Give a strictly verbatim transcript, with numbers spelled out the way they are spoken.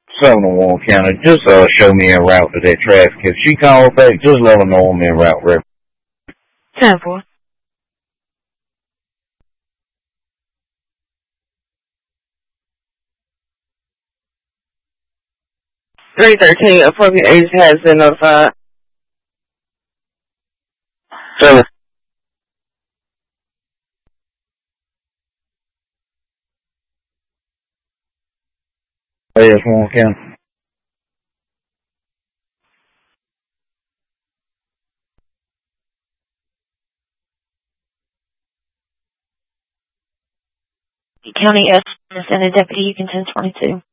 Seminole Warren County, just uh, show me a route to that traffic. If she calls back, just let her know I'm en route, Rep. ten four. three thirteen, appropriate agent has been notified. Seven. Yes, Warren County. County S and a deputy, you can ten twenty-two.